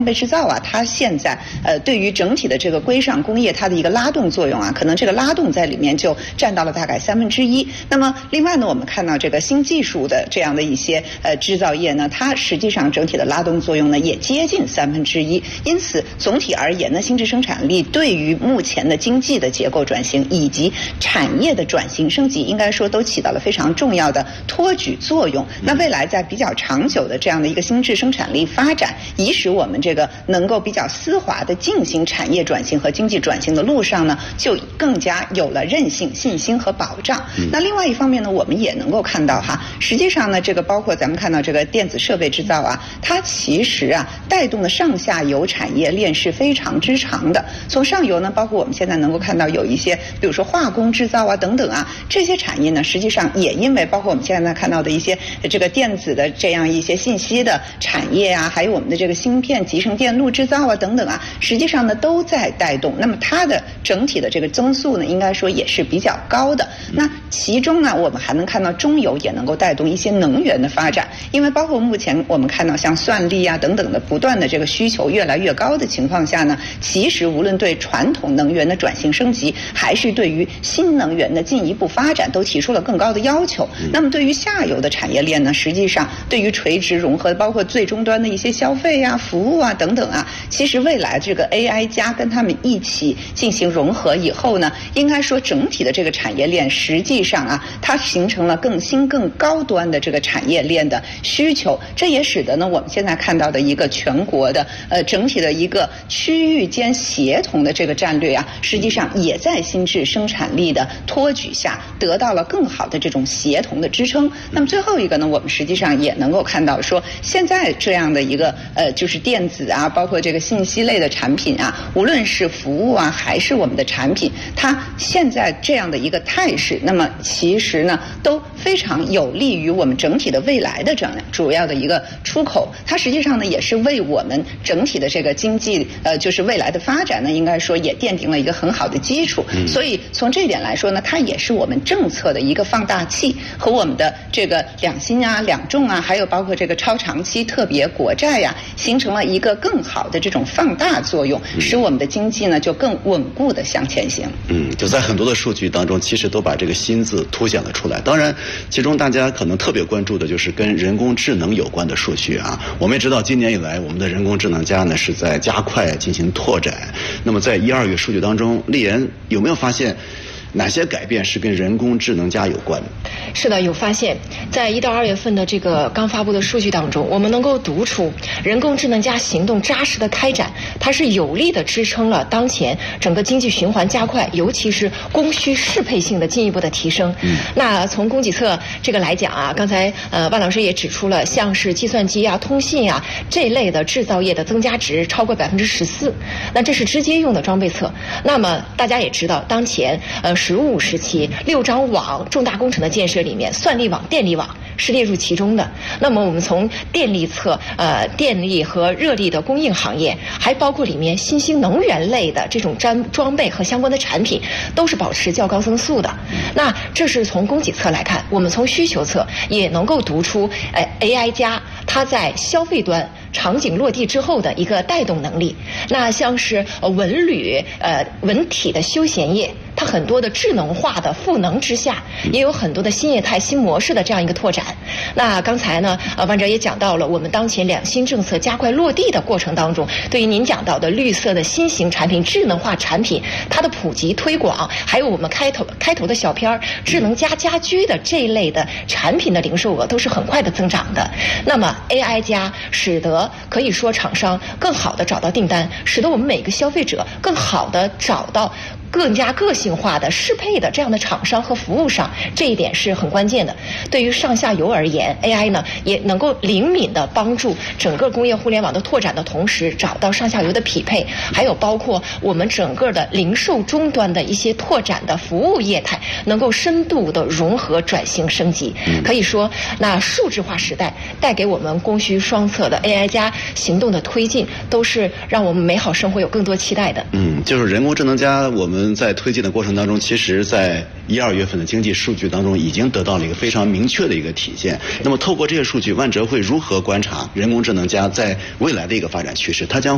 备制造啊，它现在对于整体的这个规上工业它的一个拉动作用啊，可能这个拉动在里面就占到了大概1/3。那么另外呢，我们看到这个新技术的这样的一些制造业呢，它实际上整体的拉动作用呢也接近1/3。因此总体而言呢，新质生产力对于目前的经济的结构转型以及产业的转型升级，应该说都起到了非常重要的托举作用。那未来在比较长久的这样的一个新质生产力发展，以使我们这个能够比较丝滑的进行产业转型和经济转型的路上呢，就更加有了韧性、信心和保障。那另外一方面呢，我们也能够看到哈，实际上呢，这个包括咱们看到这个电子设备制造啊，它其实啊带动的上下游产业链是非常之长的。从上游呢，包括我们现在能够看到有一些，比如说化工制造啊等等啊，这些产业呢，实际上也因为包括我们现在看到的一些这个电子的这样一些信息的产业啊，还有我们的这个芯片、集成电路制造啊等等啊，实际上呢都在带动。那么它的整体的这个增速呢，应该说也是比较高的。那其中呢，我们还能看到中游也能够带动一些能源的发展，因为包括目前我们看到像算力啊等等的不断的这个需求越来越高的情况下呢，其实无论对传统能源的转型升级，还是对于新能源的进一步发展，都提出了更高的要求。那么对于下游的产业链呢，实际上对于垂直融合，包括最终端的一些消费啊、服务啊等等啊，其实未来这个 AI 加跟他们一起进行融合以后呢，应该说整体的这个产业链实际上啊，它形成了更新更高端的这个产业链的需求。这也使得呢，我们现在看到的一个全国的整体的一个区域间协同的这个战略啊，实际上也在新质生产力的托举下得到了更好的这种协同的支撑。那么最后一个呢，我们实际上也能够看到说，现在这样的一个就是电子啊，包括这个信息类的产品啊，无论是服务啊还是我们的产品，它现在这样的一个态势，那么其实呢都非常有利于我们整体的未来的这样主要的一个出口。它实际上呢也是为我们整体的这个经济就是未来的发展呢，应该说也奠定了一个很好的基础。所以从这一点来说呢，它也是我们政策的一个放大器，和我们的这个两新啊、两重啊，还有包括这个超长期特别国债呀，形成了一个更好的这种放大作用，使我们的经济呢就更稳固的向前行。 就在很多的数据当中，其实都把这个新字凸显了出来。当然，其中大家可能特别关注的就是跟人工智能有关的数据啊。我们也知道，今年以来我们的人工智能加呢是在加快进行拓展。那么在1、2月数据当中，丽妍有没有发现哪些改变是跟人工智能加有关的？ 是的，有发现。在1到2月份的这个刚发布的数据当中，我们能够读出人工智能加行动扎实的开展，它是有力的支撑了当前整个经济循环加快，尤其是供需适配性的进一步的提升。那从供给侧这个来讲啊，刚才万老师也指出了，像是计算机啊、通信啊这类的制造业的增加值超过14%，那这是直接用的装备侧。那么大家也知道，当前“十五五”时期6张网重大工程的建设里面，算力网、电力网是列入其中的。那么我们从电力侧，电力和热力的供应行业，还包括里面新兴能源类的这种装备和相关的产品，都是保持较高增速的。那这是从供给侧来看，我们从需求侧也能够读出AI 加它在消费端场景落地之后的一个带动能力。那像是文旅、文体的休闲业，它很多的智能化的赋能之下，也有很多的新业态、新模式的这样一个拓展。那刚才呢，万哲也讲到了，我们当前两新政策加快落地的过程当中，对于您讲到的绿色的新型产品、智能化产品，它的普及推广，还有我们开头的小片智能家居的这一类的产品的零售额都是很快的增长的。那么 AI 加使得可以说厂商更好的找到订单，使得我们每个消费者更好的找到更加个性化的适配的这样的厂商和服务商，这一点是很关键的。对于上下游而言， AI 呢也能够灵敏的帮助整个工业互联网的拓展的同时，找到上下游的匹配，还有包括我们整个的零售终端的一些拓展的服务业态，能够深度的融合转型升级。可以说，那数字化时代带给我们供需双侧的 AI 加行动的推进，都是让我们美好生活有更多期待的。 就是人工智能加我们在推进的过程当中，其实在1、2月份的经济数据当中已经得到了一个非常明确的一个体现。那么透过这些数据，万哲会如何观察人工智能加在未来的一个发展趋势？它将